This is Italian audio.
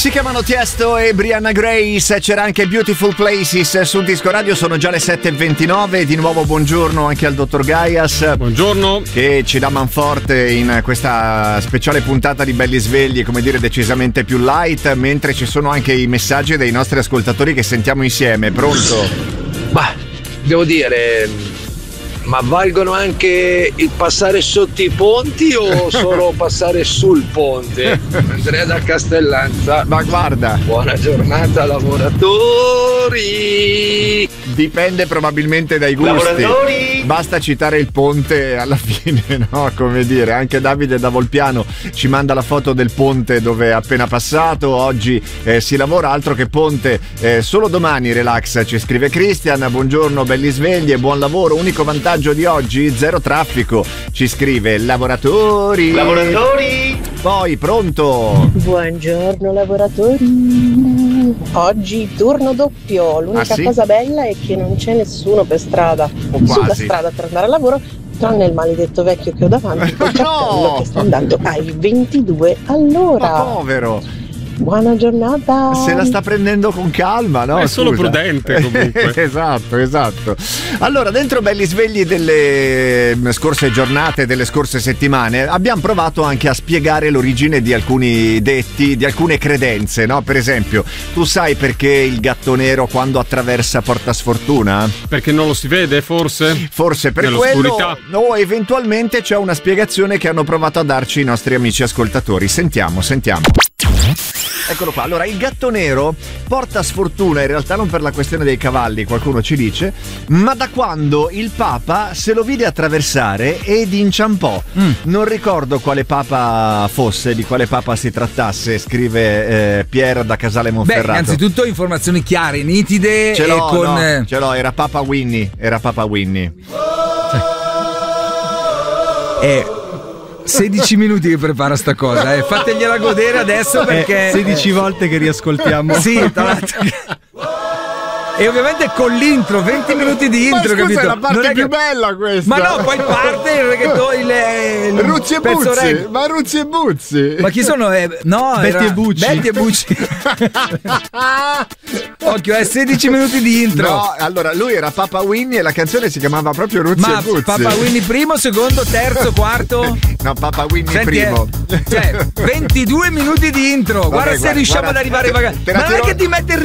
Si chiamano Tiesto e Brianna Grace, c'era anche Beautiful Places sul disco radio, sono già le 7:29, di nuovo buongiorno anche al dottor Gaias. Buongiorno. Che ci dà manforte in questa speciale puntata di Belli Svegli, come dire decisamente più light, mentre ci sono anche i messaggi dei nostri ascoltatori che sentiamo insieme. Pronto? Ma devo dire, ma valgono anche il passare sotto i ponti o solo passare sul ponte? Andrea da Castellanza. Ma guarda, buona giornata lavoratori. Dipende probabilmente dai gusti. Lavoratori. Basta citare il ponte alla fine, no? Come dire, anche Davide da Volpiano ci manda la foto del ponte dove è appena passato. Oggi si lavora, altro che ponte, solo domani relax, ci scrive Christian. Buongiorno belli svegli e buon lavoro, unico vantaggio di oggi, zero traffico, ci scrive lavoratori. Poi pronto? Buongiorno lavoratori, oggi turno doppio, l'unica cosa bella è che non c'è nessuno per strada, sulla strada per andare a lavoro, tranne il maledetto vecchio che ho davanti col cartello che sta andando ai 22 all'ora. Ma povero! Buona giornata. Se la sta prendendo con calma, no? È solo prudente comunque. Esatto. Allora, dentro Belli Svegli delle scorse giornate, delle scorse settimane, abbiamo provato anche a spiegare l'origine di alcuni detti, di alcune credenze, no? Per esempio, tu sai perché il gatto nero quando attraversa porta sfortuna? Perché non lo si vede, forse? Forse per nell'oscurità. quello, o eventualmente c'è una spiegazione che hanno provato a darci i nostri amici ascoltatori. Sentiamo. Eccolo qua, allora il gatto nero porta sfortuna in realtà non per la questione dei cavalli, qualcuno ci dice, ma da quando il Papa se lo vide attraversare ed inciampò. Non ricordo quale Papa fosse, di quale Papa si trattasse, scrive Pier da Casale Monferrato. Beh, innanzitutto informazioni chiare, nitide. Ce l'ho, era Papa Winnie. 16 minuti che prepara sta cosa, fategliela godere adesso perché 16 volte che riascoltiamo. Sì, tra l'altro. E ovviamente con l'intro, 20 minuti di intro, ma scusa, capito? è la parte più bella questa. Ma no, poi parte il reggaeton, Ruzzi e Buzzi. Ma Ruzzi e Buzzi. Ma chi sono? No, Betty e Bucci. Betty e Bucci. Occhio, 16 minuti di intro. No, allora lui era Papa Winnie e la canzone si chiamava proprio Ruzzi e Buzzi. Ma Papa Winnie primo, secondo, terzo, quarto? No, Papa Winnie Senti, primo. Cioè, 22 minuti di intro. Guarda se riusciamo ad arrivare. Ma non è che ti mette il